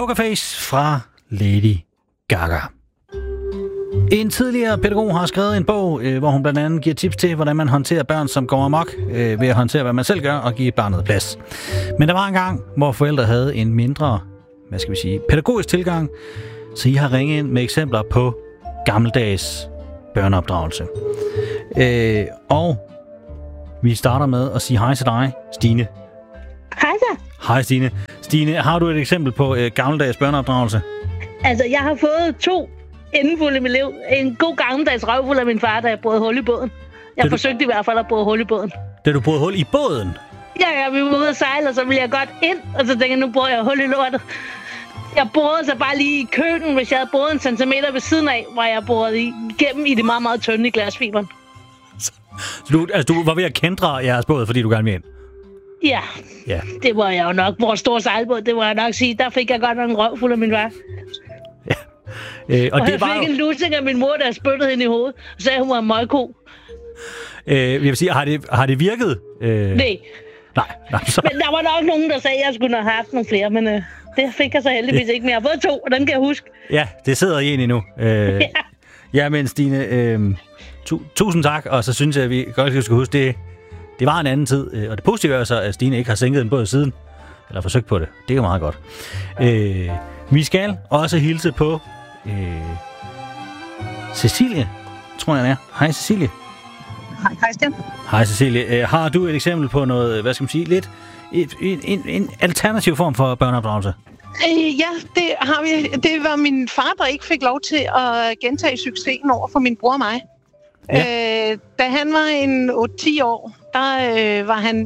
Pokerface fra Lady Gaga. En tidligere pædagog har skrevet en bog, hvor hun blandt andet giver tips til, hvordan man håndterer børn, som går amok, ved at håndtere, hvad man selv gør, og give barnet plads. Men der var en gang, hvor forældre havde en mindre, pædagogisk tilgang, så I har ringet ind med eksempler på gammeldags børneopdragelse. Og vi starter med at sige hej til dig, Stine. Hej så. Hej Stine. Stine, har du et eksempel på gammeldags børneopdragelse? Altså, jeg har fået 2 endefulde i mit liv. En god gammeldags røvfuld af min far, da jeg brød hul i båden. Jeg forsøgte i hvert fald at bryde hul i båden. Da du brød hul i båden? Ja, vi var ude at sejle, og så ville jeg godt ind, og så tænkte jeg, nu bruger jeg hul i lortet. Jeg borede så bare lige i køkken, hvis jeg havde boret 1 centimeter ved siden af, hvor jeg borede igennem i det meget, meget tynde i glasfiberen. Så du var ved at kendre jeres båd, fordi du gerne ville ind? Ja, det var jeg jo nok. Vores store sejlbåd, det må jeg nok sige. Der fik jeg godt nok en røvfuld af min far. Ja. Og jeg fik en lussing af min mor, der spyttede hende i hovedet, og sagde, hun var en møgko. Jeg vil sige, har det virket? Nej. Nej, så... Men der var nok nogen, der sagde, at jeg skulle have haft nogle flere, men det fik jeg så heldigvis ikke. Men jeg har fået 2, og dem kan jeg huske. Ja, det sidder i en endnu. Ja, men Stine, tusind tak, og så synes jeg, at vi godt skal huske, det var en anden tid, og det positive er så, at Stine ikke har sænket en båd siden, eller forsøgt på det. Det er jo meget godt. Vi skal også hilse på Cecilie, tror jeg, den er. Hej, Cecilie. Hej, Christian. Hej, Cecilie. Har du et eksempel på noget, hvad skal man sige, lidt en alternativ form for børneopdragelse? Ja, det har vi. Det var min far, der ikke fik lov til at gentage succesen over for min bror og mig. Ja. Da han var en 8-10 år, der var han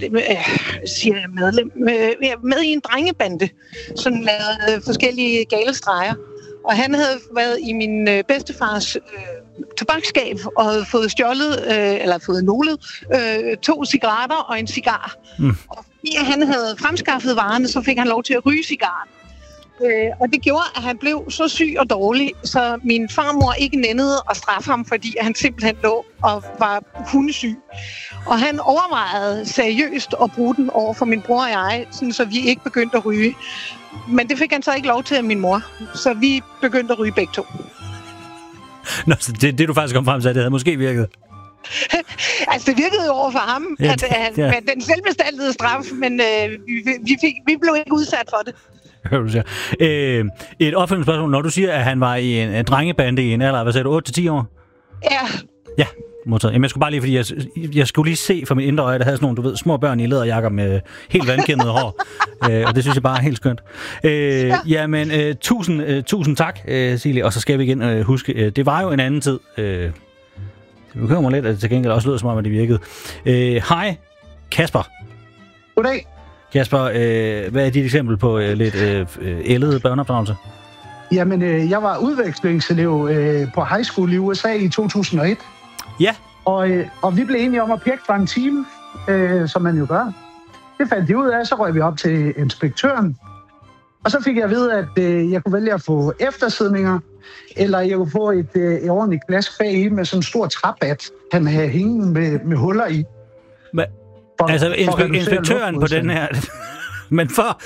med i en drengebande, som lavede forskellige gale streger. Og han havde været i min bedstefars tobaksskab og havde fået stjålet, eller fået nålet, 2 cigaretter og en cigar. Og fordi han havde fremskaffet varerne, så fik han lov til at ryge cigaren. Og det gjorde, at han blev så syg og dårlig, så min farmor ikke nændede at straffe ham, fordi han simpelthen lå og var hundesyg. Og han overvejede seriøst at bruge den over for min bror og jeg, sådan, så vi ikke begyndte at ryge. Men det fik han så ikke lov til af min mor, så vi begyndte at ryge begge 2. Nå, så det du faktisk kom frem til, det havde måske virket? Altså, det virkede jo over for ham, ja, at den selvbestaltede straf, men vi blev ikke udsat for det. Hører du siger. Et opfølgende spørgsmål. Når du siger, at han var i en drengebande i en alder, hvad sagde du, 8-10 år? Ja. Ja, modtaget. Jamen, jeg skulle bare lige, fordi jeg skulle lige se for mit indre øje, der havde sådan nogle, du ved, små børn i læderjakker med helt vandkæmmet hår. Og det synes jeg bare er helt skønt. Jamen, tusind tak, Silje. Og så skal vi igen huske, det var jo en anden tid. Det bekymrer mig lidt, at det til gengæld også lød som om, at det virkede. Hej, Kasper. Goddag. Kasper, hvad er dit eksempel på lidt ældet børneopdragelse? Jamen, jeg var udvekslingselev på high school i USA i 2001. Ja. Og vi blev enige om at pjekke fra en time, som man jo gør. Det fandt de ud af, så røg vi op til inspektøren. Og så fik jeg at vide, at jeg kunne vælge at få eftersidninger, eller jeg kunne få et ordentligt glas bag i med sådan en stor træbat, han havde hængende med huller i. Altså inspektøren på den her... Men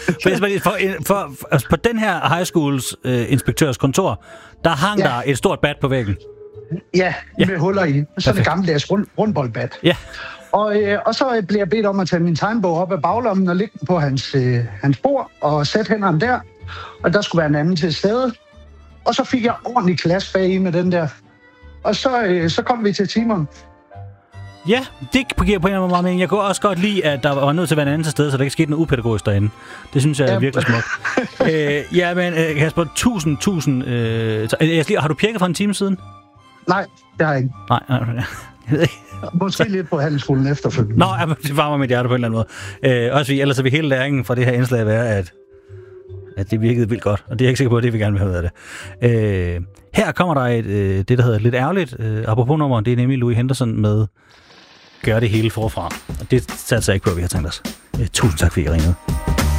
på den her high schools inspektørs kontor, der hang der et stort bat på væggen. Ja, med huller i. Sådan en gammeldags rundboldbat. Ja. Og så blev jeg bedt om at tage min tegnbog op af baglommen og lægge den på hans bord og sætte hænderne der. Og der skulle være en anden til stede. Og så fik jeg ordentlig klasse bag i med den der. Og så kom vi til timeren. Ja, det giver på en eller anden måde mening. Jeg kunne også godt lide, at der var nødt til at være en anden til stede, så der ikke skete noget upædagogisk derinde. Det synes jeg er virkelig smukt. Men Kasper, tusind... har du pjekket for en time siden? Nej, det har jeg ikke. Nej. Jeg ved ikke. Måske lidt på handelsskolen efterfølgende. Nå, det varmer mit hjerte på en eller anden måde. Også vi, ellers er vi hele læringen fra det her indslag være, at det virkede vildt godt. Og det er jeg ikke sikker på, at det vi gerne vil have ud af det. Her kommer der det, der hedder lidt ærgerligt. Apropos nummer, det er nemlig Louis Henderson med Gør det hele forfra. Og det satser jeg ikke på, at vi har tænkt os. Tusind tak, fordi I ringede.